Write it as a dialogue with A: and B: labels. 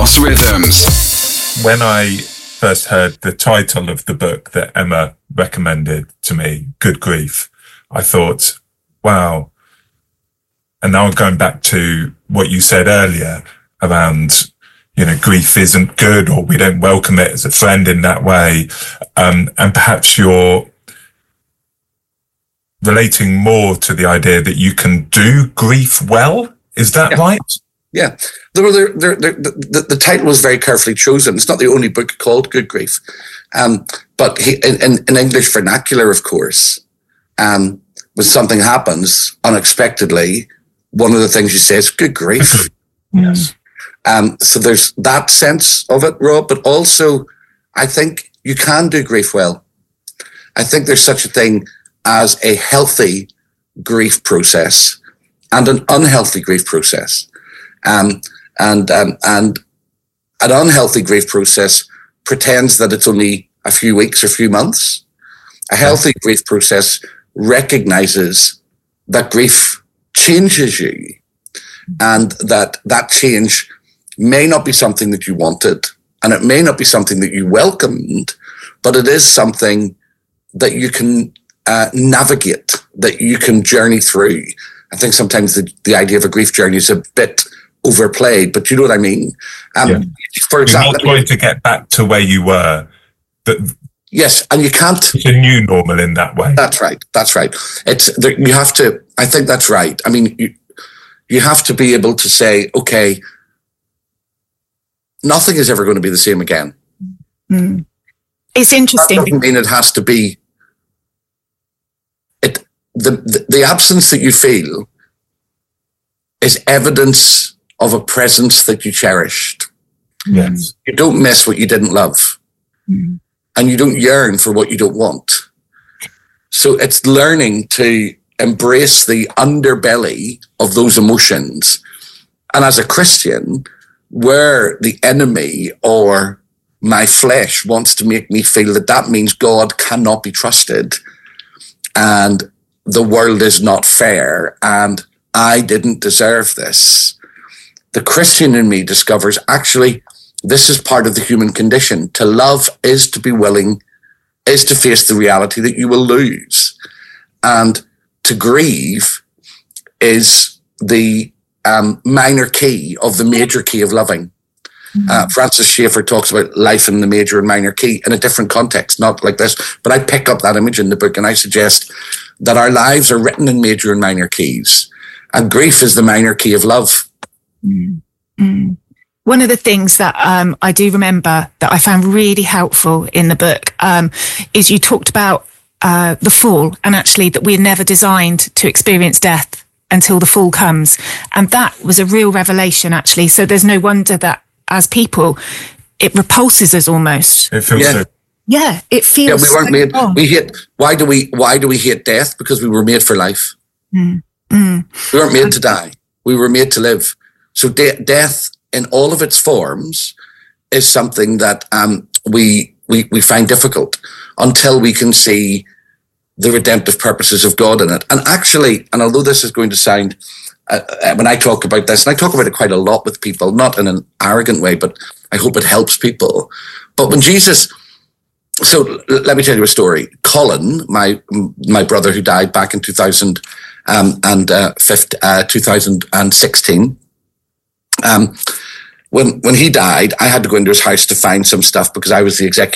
A: Lost Rhythms.
B: When I first heard the title of the book that Emma recommended to me, Good Grief, I thought, wow. And now I'm going back to what you said earlier around, grief isn't good, or we don't welcome it as a friend in that way. And perhaps you're relating more to the idea that you can do grief well. Is that right?
C: Yeah. The title was very carefully chosen. It's not the only book called Good Grief. But in English vernacular, of course, when something happens unexpectedly, one of the things you say is good grief.
B: Yes.
C: So there's that sense of it, Rob, but also I think you can do grief well. I think there's such a thing as a healthy grief process and an unhealthy grief process. And an unhealthy grief process pretends that it's only a few weeks or a few months. A healthy grief process recognizes that grief changes you, and that change may not be something that you wanted, and it may not be something that you welcomed, but it is something that you can navigate, that you can journey through. I think sometimes the idea of a grief journey is a bit overplayed, but you know what I mean? For example,
B: you're not going to get back to where you were.
C: Yes, and you can't.
B: It's a new normal in that way.
C: That's right. You have to, I think that's right. I mean, you have to be able to say, okay, nothing is ever going to be the same again.
D: Mm. It's interesting.
C: That doesn't mean it has to be. The absence that you feel is evidence of a presence that you cherished.
B: Yes.
C: You don't miss what you didn't love.
D: Mm.
C: And you don't yearn for what you don't want. So it's learning to embrace the underbelly of those emotions. And as a Christian, where the enemy or my flesh wants to make me feel that means God cannot be trusted and the world is not fair and I didn't deserve this, the Christian in me discovers actually this is part of the human condition. To love is to be willing, is to face the reality that you will lose. And to grieve is the minor key of the major key of loving. Francis Schaeffer talks about life in the major and minor key in a different context, not like this, but I pick up that image in the book and I suggest that our lives are written in major and minor keys, and grief is the minor key of love.
D: Mm. Mm. One of the things that I do remember that I found really helpful in the book is you talked about the fall, and actually that we're never designed to experience death until the fall comes. And that was a real revelation, actually. So there's no wonder that as people, it repulses us almost.
B: It feels so.
D: Yeah, it feels.
C: Yeah, we weren't made. Wrong. We hate. Why do we hate death? Because we were made for life.
D: Mm. Mm.
C: We weren't made to die. We were made to live. So death, in all of its forms, is something that we find difficult until we can see the redemptive purposes of God in it. And actually, and although this is going to sound, when I talk about this, and I talk about it quite a lot with people, not in an arrogant way, but I hope it helps people. But when Jesus, so let me tell you a story. Colin, my brother who died back in 2016, when he died, I had to go into his house to find some stuff because I was the executive